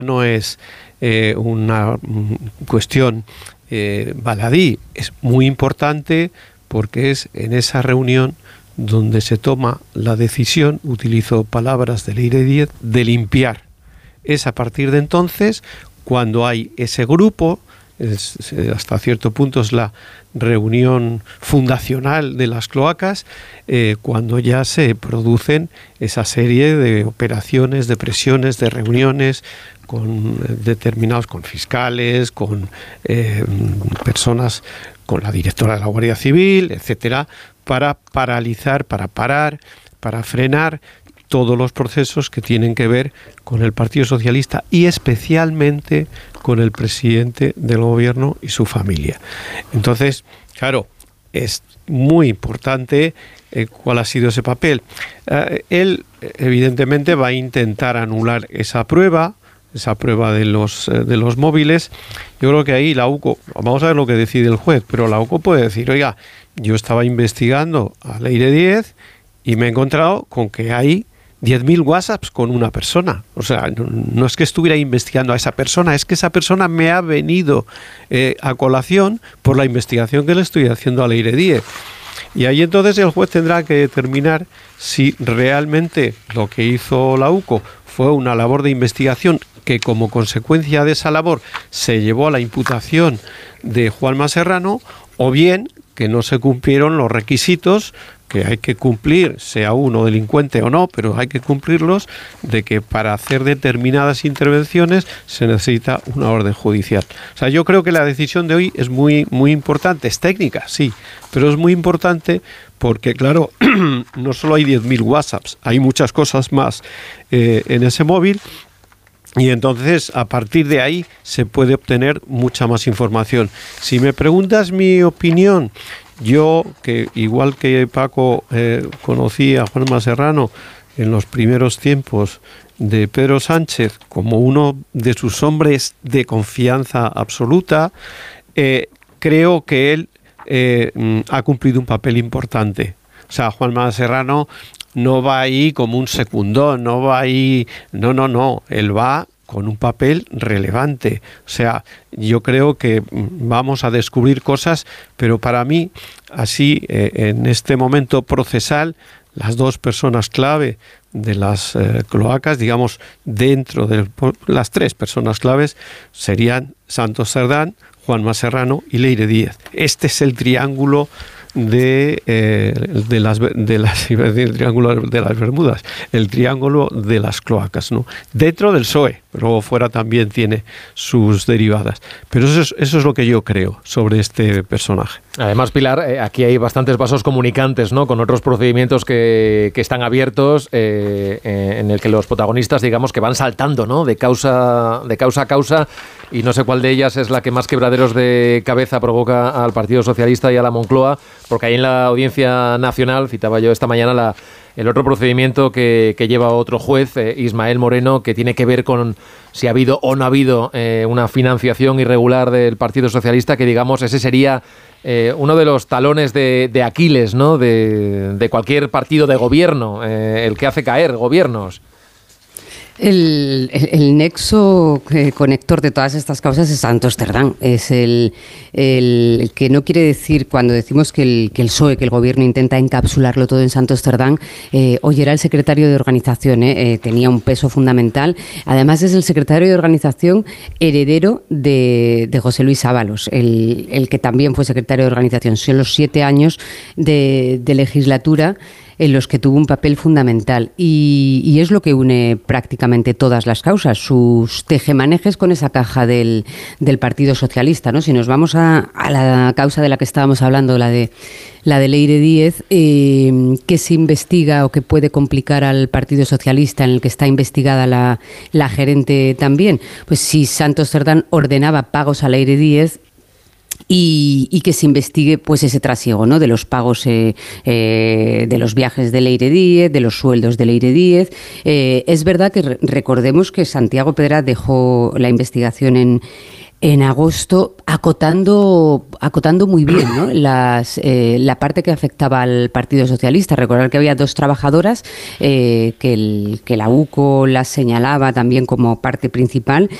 no es una cuestión baladí, es muy importante porque es en esa reunión donde se toma la decisión, utilizo palabras de Leire Díez, de limpiar. Es a partir de entonces cuando hay ese grupo, hasta cierto punto es la reunión fundacional de las cloacas, cuando ya se producen esa serie de operaciones, de presiones, de reuniones con determinados, con fiscales, con personas, con la directora de la Guardia Civil, etcétera, para paralizar, para parar, para frenar todos los procesos que tienen que ver con el Partido Socialista y especialmente con el presidente del gobierno y su familia. Entonces, claro, es muy importante cuál ha sido ese papel. Él, evidentemente, va a intentar anular esa prueba de los móviles. Yo creo que ahí la UCO, vamos a ver lo que decide el juez, pero la UCO puede decir, oiga, yo estaba investigando a Leire Díez y me he encontrado con que hay 10.000 WhatsApps con una persona. O sea, no es que estuviera investigando a esa persona, es que esa persona me ha venido a colación por la investigación que le estoy haciendo a Leire Díez. Y ahí entonces el juez tendrá que determinar si realmente lo que hizo la UCO fue una labor de investigación que como consecuencia de esa labor se llevó a la imputación de Juanma Serrano, o bien que no se cumplieron los requisitos que hay que cumplir, sea uno delincuente o no, pero hay que cumplirlos, de que para hacer determinadas intervenciones se necesita una orden judicial. O sea, yo creo que la decisión de hoy es muy, muy importante, es técnica, sí, pero es muy importante porque, claro, no solo hay 10.000 WhatsApps, hay muchas cosas más en ese móvil. Y entonces, a partir de ahí, se puede obtener mucha más información. Si me preguntas mi opinión, yo, que igual que Paco conocí a Juanma Serrano en los primeros tiempos de Pedro Sánchez como uno de sus hombres de confianza absoluta, creo que él ha cumplido un papel importante. O sea, Juanma Serrano no va ahí como un secundón, no va ahí... No. Él va con un papel relevante. O sea, yo creo que vamos a descubrir cosas, pero para mí, así, en este momento procesal, las dos personas clave de las cloacas, digamos, dentro de las tres personas claves, serían Santos Cerdán, Juanma Serrano y Leire Díez. Este es el triángulo de las Bermudas, el triángulo de las cloacas, ¿no? Dentro del PSOE, pero fuera también tiene sus derivadas. Pero eso es lo que yo creo sobre este personaje. Además, Pilar, aquí hay bastantes vasos comunicantes, ¿no? Con otros procedimientos que están abiertos, en el que los protagonistas, digamos, que van saltando, ¿no? De causa a causa, y no sé cuál de ellas es la que más quebraderos de cabeza provoca al Partido Socialista y a la Moncloa, porque ahí en la Audiencia Nacional, citaba yo esta mañana el otro procedimiento que lleva otro juez, Ismael Moreno, que tiene que ver con si ha habido o no ha habido una financiación irregular del Partido Socialista, que digamos ese sería uno de los talones de Aquiles, ¿no? de cualquier partido de gobierno, el que hace caer gobiernos. El nexo conector de todas estas causas es Santos Cerdán. Es el que no quiere decir, cuando decimos que el PSOE, que el gobierno intenta encapsularlo todo en Santos Cerdán, hoy era el secretario de organización, tenía un peso fundamental. Además es el secretario de organización heredero de José Luis Ábalos, el que también fue secretario de organización. Son los 7 años de legislatura en los que tuvo un papel fundamental y es lo que une prácticamente todas las causas, sus tejemanejes con esa caja del Partido Socialista, ¿no? Si nos vamos a la causa de la que estábamos hablando, la de Leire Díez, que se investiga o que puede complicar al Partido Socialista, en el que está investigada la gerente también, pues si Santos Cerdán ordenaba pagos a Leire Díez, y que se investigue pues ese trasiego, ¿no? De los pagos de los viajes de Leire Díez, de los sueldos de Leire Díez. Es verdad que recordemos que Santiago Pedra dejó la investigación en agosto, acotando muy bien, ¿no? La parte que afectaba al Partido Socialista. Recordar que había 2 trabajadoras que la UCO las señalaba también como parte principal,